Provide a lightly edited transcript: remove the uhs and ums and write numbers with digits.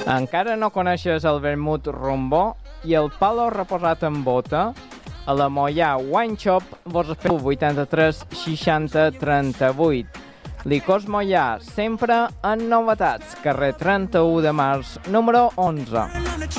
Encara no coneixes el vermut rombó i el palo reposat en bota? A la Mollà Wine Shop vos espero 83 60 38. Licors Mollà, sempre en novetats. Carrer 31 de març, número 11.